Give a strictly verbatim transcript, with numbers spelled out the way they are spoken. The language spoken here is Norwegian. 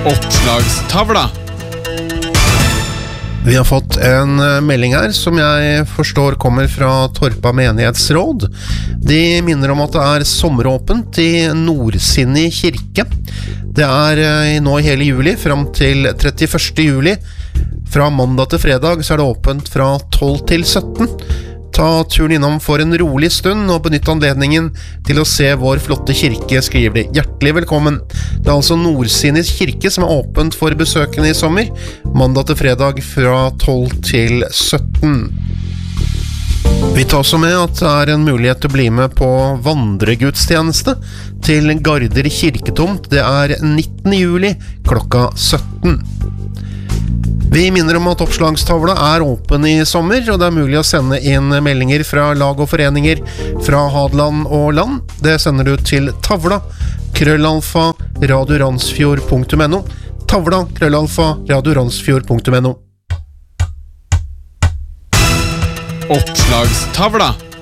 Oppslagstavla. Vi har fått en melding her som jeg forstår kommer fra Torpa menighetsråd. De minner om at det er sommeråpent i Nordsinni kirke. Det er nå i hele juli, frem til trettiførste juli. Fra mandag til fredag så er det åpent fra tolv til sytten. Ta turen innom for en rolig stund og benytt anledningen til å se vår flotte kirke, skriver de. Hjertelig velkommen. Det er altså Nordsinnis kirke som er åpent for besøkende i sommer, mandag til fredag fra tolv til sytten. Vi tar også med at det er en mulighet til å bli med på vandregudstjeneste til Garder kirketomt. Det er nittende juli klokka sytten. Vi minner om at oppslagstavla er åpen i sommer, og det er mulig å sende inn meldinger fra lag og foreninger fra Hadeland og land. Det sender du til tavla, krøllalfa, radioransfjord punktum no. Tavla, krøllalfa, radioransfjord punktum no. Oppslagstavla.